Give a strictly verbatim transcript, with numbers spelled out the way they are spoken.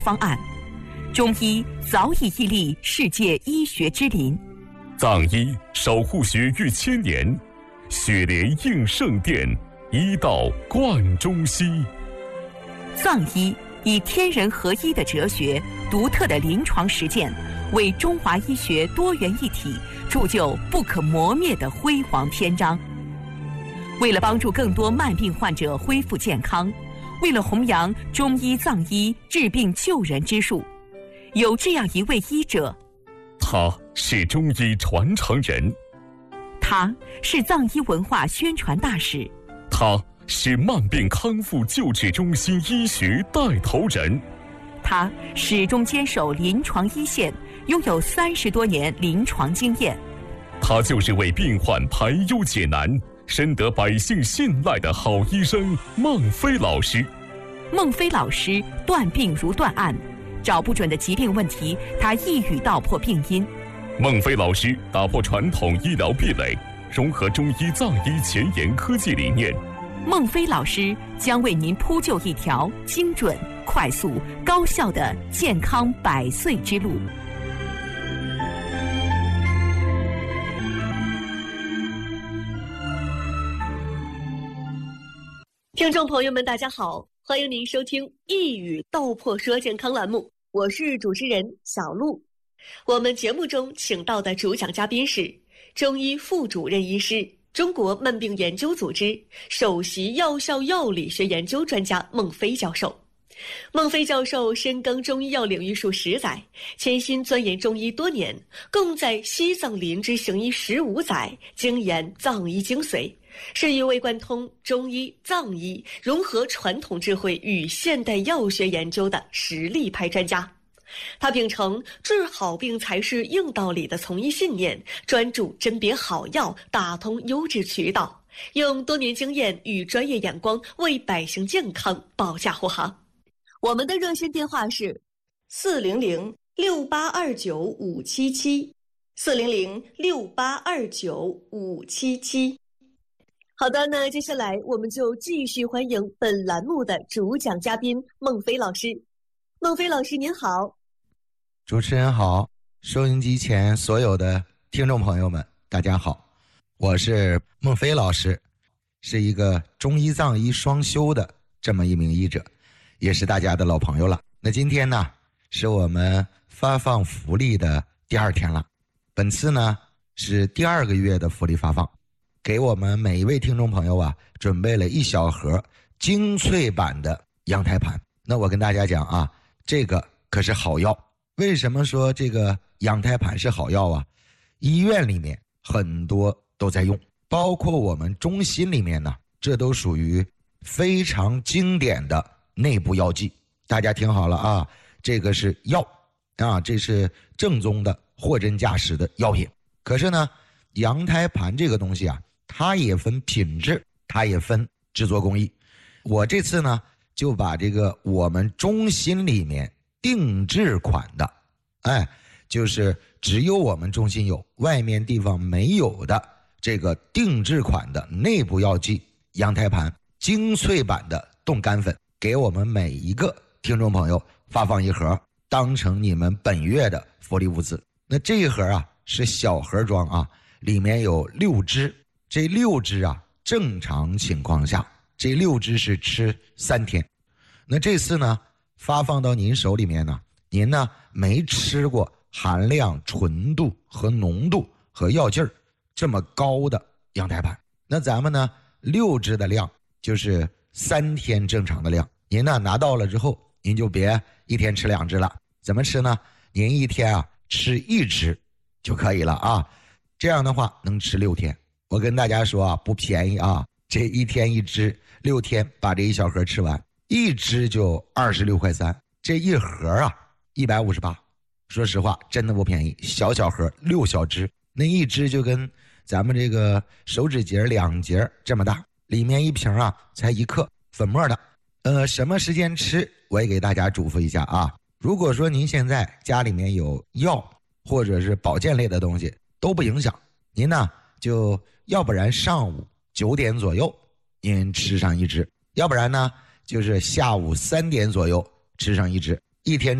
方案，中医早已屹立世界医学之林。 藏医守护学逾千年，血莲应圣殿，医道贯中西。 藏医以天人合一的哲学、独特的临床实践，为中华医学多元一体铸就不可磨灭的辉煌篇章。为了帮助更多慢病患者恢复健康，为了弘扬中医藏医治病救人之术，有这样一位医者， 他是中医传承人， 他是藏医文化宣传大使， 他是慢病康复救治中心医学带头人， 他始终坚守临床一线，拥有三十多年临床经验。 他就是为病患排忧解难，深得百姓信赖的好医生孟非老师。 孟非老师断病如断案，找不准的疾病问题，他一语道破病因。 孟非老师打破传统医疗壁垒，融合中医藏医前沿科技理念。 孟非老师将为您铺就一条精准、快速、高效的健康百岁之路。 听众朋友们，大家好，欢迎您收听《一语道破说健康》栏目，我是主持人小璐。我们节目中请到的主讲嘉宾是中医副主任医师、中国慢病研究组织首席药效药理学研究专家孟非教授。孟非教授深耕中医药领域数十载，潜心钻研中医多年，共在西藏林芝行医十五载，精研藏医精髓，是一位贯通中医、藏医，融合传统智慧与现代药学研究的实力派专家。他秉承治好病才是硬道理的从医信念，专注甄别好药，打通优质渠道，用多年经验与专业眼光为百姓健康保驾护航。我们的热线电话是四零零六八二九五七七，四零零六八二九五七七。好的，那接下来我们就继续欢迎本栏目的主讲嘉宾孟非老师。孟非老师您好。 主持人好，收音机前所有的听众朋友们大家好，我是孟非老师，是一个中医藏医双修的这么一名医者，也是大家的老朋友了。那今天呢是我们发放福利的第二天了，本次呢是第二个月的福利发放，给我们每一位听众朋友啊准备了一小盒精粹版的羊胎盘。那我跟大家讲啊，这个可是好药。为什么说这个羊胎盘是好药啊？医院里面很多都在用，包括我们中心里面呢，这都属于非常经典的内部药剂。大家听好了啊，这个是药啊，这是正宗的货真价实的药品。可是呢，羊胎盘这个东西啊，它也分品质，它也分制作工艺。我这次呢就把这个我们中心里面定制款的，哎，就是只有我们中心有，外面地方没有的这个定制款的内部药剂羊胎盘精粹版的冻干粉，给我们每一个听众朋友发放一盒，当成你们本月的福利物资。那这一盒啊是小盒装啊，里面有六支，这六支啊正常情况下这六支是吃三天。那这次呢发放到您手里面呢，您呢没吃过含量、纯度和浓度和药劲儿这么高的羊胎盘。那咱们呢六支的量就是三天正常的量，您呢拿到了之后，您就别一天吃两支了。怎么吃呢？您一天啊吃一支就可以了啊，这样的话能吃六天。我跟大家说啊，不便宜啊，这一天一支，六天把这一小盒吃完，一支就二十六块三，这一盒啊一百五十八。说实话真的不便宜，小小盒六小支，那一支就跟咱们这个手指节两节这么大，里面一瓶啊才一克粉末的。呃，什么时间吃我也给大家嘱咐一下啊，如果说您现在家里面有药或者是保健类的东西都不影响，您呢就要不然上午九点左右您吃上一支，要不然呢就是下午三点左右吃上一支。 一天